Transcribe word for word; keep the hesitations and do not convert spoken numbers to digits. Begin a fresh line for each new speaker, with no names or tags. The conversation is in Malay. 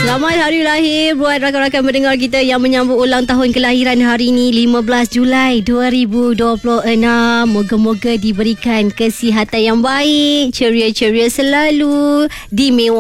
Selamat hari lahir buat rakan-rakan mendengar kita yang menyambut ulang tahun kelahiran hari ini lima belas Julai dua ribu dua puluh enam. Moga-moga diberikan kesihatan yang baik, ceria-ceria selalu, dimewah